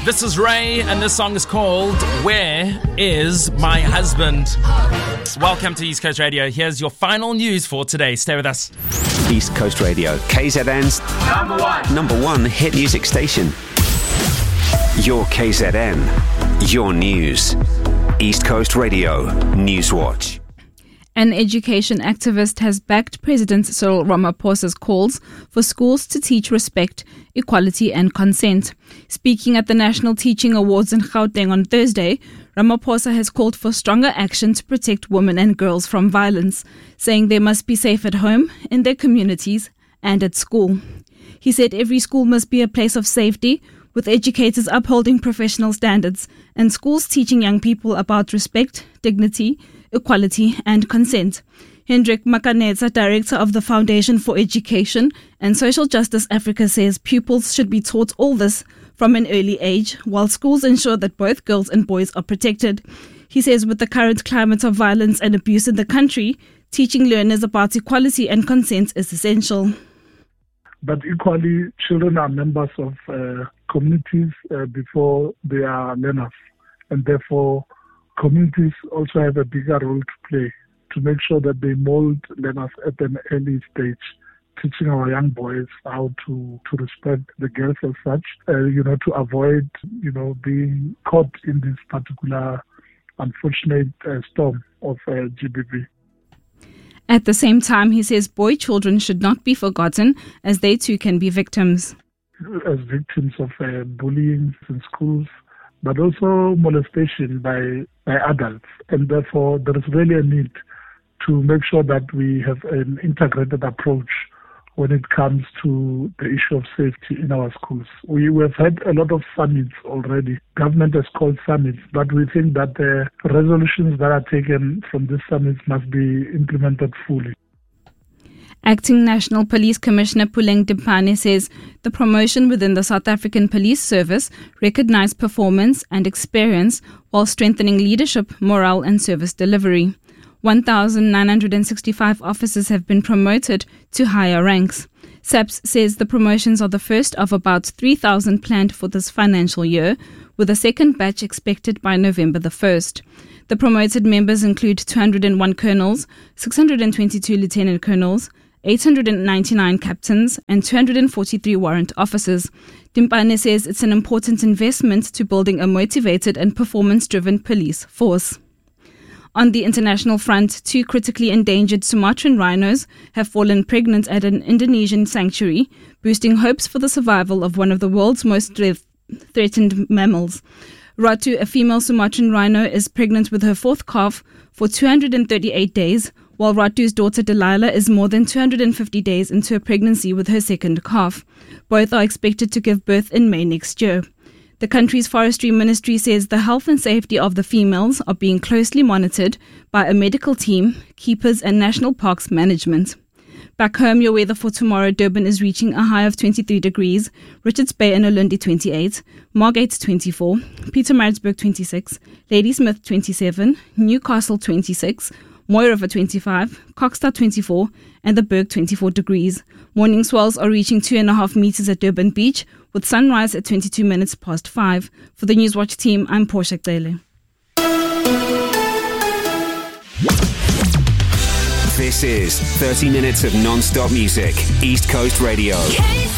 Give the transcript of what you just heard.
This is Ray, and this song is called Where Is My Husband? Welcome to East Coast Radio. Here's your final news for today. Stay with us. East Coast Radio, KZN's number one hit music station. Your KZN, your news. East Coast Radio, Newswatch. An education activist has backed President Cyril Ramaphosa's calls for schools to teach respect, equality and consent. Speaking at the National Teaching Awards in Gauteng on Thursday, Ramaphosa has called for stronger action to protect women and girls from violence, saying they must be safe at home, in their communities and at school. He said every school must be a place of safety, with educators upholding professional standards and schools teaching young people about respect, dignity, equality and consent. Hendrik Makanetsa, director of the Foundation for Education and Social Justice Africa, says pupils should be taught all this from an early age, while schools ensure that both girls and boys are protected. He says with the current climate of violence and abuse in the country, teaching learners about equality and consent is essential. But equally, children are members of communities before they are learners, and therefore communities also have a bigger role to play to make sure that they mold learners at an early stage, teaching our young boys how to respect the girls as such, to avoid, being caught in this particular unfortunate storm of GBV. At the same time, he says boy children should not be forgotten, as they too can be victims. As victims of bullying in schools, but also molestation by adults. And therefore, there is really a need to make sure that we have an integrated approach when it comes to the issue of safety in our schools. We have had a lot of summits already. Government has called summits, but we think that the resolutions that are taken from these summits must be implemented fully. Acting National Police Commissioner Puleng Dipane says the promotion within the South African Police Service recognized performance and experience while strengthening leadership, morale and service delivery. 1,965 officers have been promoted to higher ranks. SAPS says the promotions are the first of about 3,000 planned for this financial year, with a second batch expected by November the 1st. The promoted members include 201 colonels, 622 lieutenant colonels, 899 captains and 243 warrant officers. Dimpane says it's an important investment to building a motivated and performance-driven police force. On the international front, 2 critically endangered Sumatran rhinos have fallen pregnant at an Indonesian sanctuary, boosting hopes for the survival of one of the world's most threatened mammals. Ratu, a female Sumatran rhino, is pregnant with her 4th calf for 238 days, while Ratu's daughter Delilah is more than 250 days into a pregnancy with her 2nd calf. Both are expected to give birth in May next year. The country's forestry ministry says the health and safety of the females are being closely monitored by a medical team, keepers and national parks management. Back home, your weather for tomorrow: Durban is reaching a high of 23 degrees, Richards Bay and Ulundi 28, Margate 24, Pietermaritzburg 26, Ladysmith 27, Newcastle 26, Mooi River 25, Kokstad 24 and the Berg 24 degrees. Morning swells are reaching 2.5 meters at Durban Beach, with sunrise at 22 minutes past 5. For the Newswatch team, I'm Portia Gdele. This is 30 minutes of non-stop music. East Coast Radio.